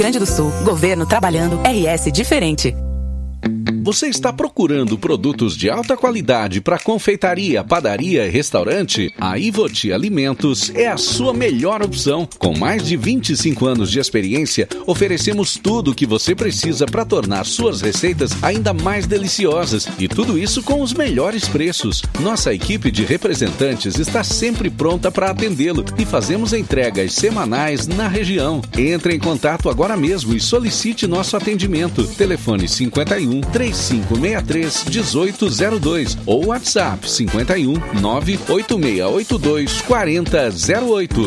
Grande do Sul. Governo trabalhando. RS diferente. Você está procurando produtos de alta qualidade para confeitaria, padaria e restaurante? A Ivoti Alimentos é a sua melhor opção. Com mais de 25 anos de experiência, oferecemos tudo o que você precisa para tornar suas receitas ainda mais deliciosas. E tudo isso com os melhores preços. Nossa equipe de representantes está sempre pronta para atendê-lo e fazemos entregas semanais na região. Entre em contato agora mesmo e solicite nosso atendimento. Telefone 51 3563 1802 ou WhatsApp 51 98682 4008.